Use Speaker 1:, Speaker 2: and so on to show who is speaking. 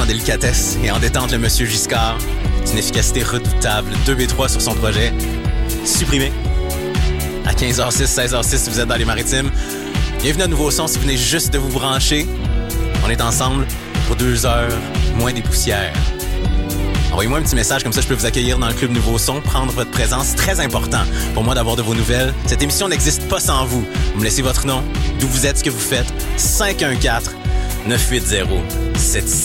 Speaker 1: en délicatesse et en détente le monsieur Giscard, d'une efficacité redoutable, 2B3 sur son projet. Supprimé. À 15h06, 16h06 si vous êtes dans les maritimes. Bienvenue à Nouveau Son si vous venez juste de vous brancher. On est ensemble pour 2 heures, moins des poussières. Envoyez-moi un petit message, comme ça je peux vous accueillir dans le club Nouveau Son, prendre votre présence, c'est très important pour moi d'avoir de vos nouvelles. Cette émission n'existe pas sans vous. Vous me laissez votre nom, d'où vous êtes, ce que vous faites, 514-980-76.